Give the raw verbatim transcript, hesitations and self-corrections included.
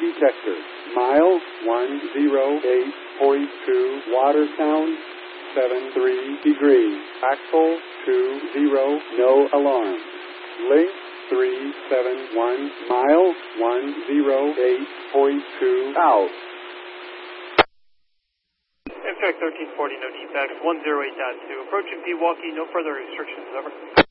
detector. Mile one oh eight point two, water sound seven three degrees. Axle two zero, no alarm. Link three seven one, mile one oh eight point two, out. Amtrak thirteen forty, no defects, one oh eight point two. Approaching Pewaukee, no further restrictions, over.